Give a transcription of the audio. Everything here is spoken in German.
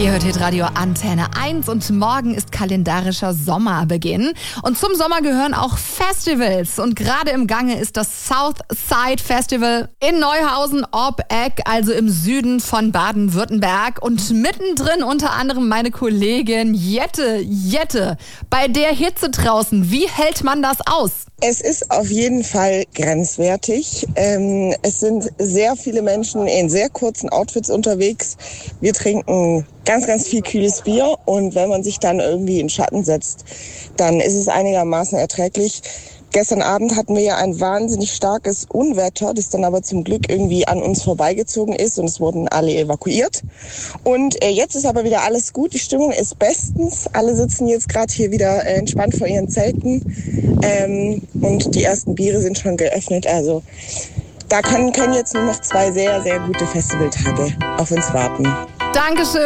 Ihr hört Hitradio Antenne 1 und morgen ist kalendarischer Sommerbeginn. Und zum Sommer gehören auch Festivals. Und gerade im Gange ist das Southside Festival in Neuhausen ob Eck, also im Süden von Baden-Württemberg. Und mittendrin unter anderem meine Kollegin Jette. Bei der Hitze draußen, wie hält man das aus? Es ist auf jeden Fall grenzwertig. Es sind sehr viele Menschen in sehr kurzen Outfits unterwegs. Wir trinken ganz, ganz viel kühles Bier und wenn man sich dann irgendwie in Schatten setzt, dann ist es einigermaßen erträglich. Gestern Abend hatten wir ja ein wahnsinnig starkes Unwetter, das dann aber zum Glück irgendwie an uns vorbeigezogen ist und es wurden alle evakuiert. Und jetzt ist aber wieder alles gut, die Stimmung ist bestens. Alle sitzen jetzt gerade hier wieder entspannt vor ihren Zelten und die ersten Biere sind schon geöffnet. Also da können jetzt nur noch 2 sehr, sehr gute Festivaltage auf uns warten. Dankeschön.